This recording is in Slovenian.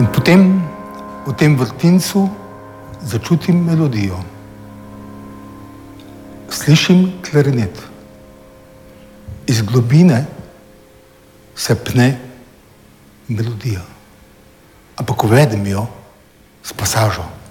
In potem v tem vrtincu začutim melodijo. Slišim klarinet. Iz globine se pne melodija. Ampak uvedem jo s pasažo.